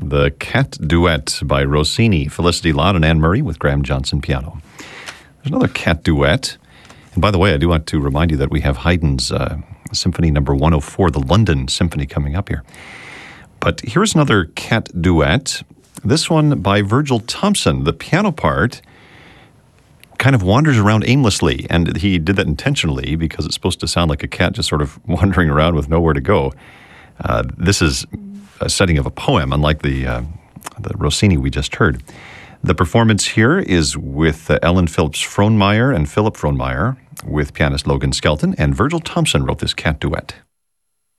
The Cat Duet by Rossini, Felicity Lott and Anne Murray with Graham Johnson piano. There's another cat duet. And by the way, I do want to remind you that we have Haydn's Symphony Number 104, the London Symphony, coming up here. But here's another cat duet. This one by Virgil Thomson. The piano part kind of wanders around aimlessly, and he did that intentionally because it's supposed to sound like a cat just sort of wandering around with nowhere to go. This is a setting of a poem, unlike the Rossini we just heard. The performance here is with Ellen Phillips Frohnmeyer and Philip Frohnmeyer with pianist Logan Skelton, and Virgil Thomson wrote this cat duet.